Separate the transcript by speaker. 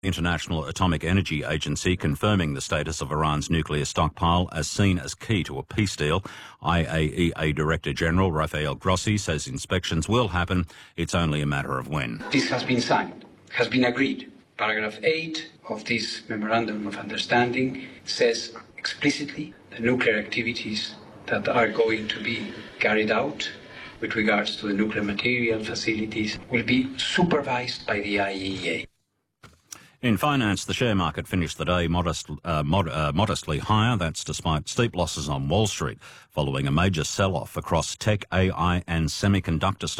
Speaker 1: International Atomic Energy Agency confirming the status of Iran's nuclear stockpile as seen as key to a peace deal. IAEA Director General Rafael Grossi says inspections will happen. It's only a matter of when.
Speaker 2: This has been signed, has been agreed. Paragraph 8 of this Memorandum of Understanding says explicitly the nuclear activities that are going to be carried out with regards to the nuclear material facilities will be supervised by the IAEA.
Speaker 1: In finance, the share market finished the day modestly higher. That's despite steep losses on Wall Street following a major sell-off across tech, AI and semiconductor stocks.